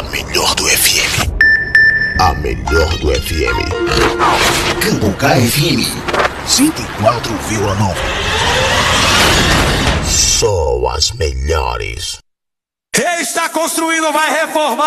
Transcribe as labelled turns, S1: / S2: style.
S1: melhor do FM. A melhor do FM. Cambucá FM 104,9. Só as melhores.
S2: Está construindo, vai reformar.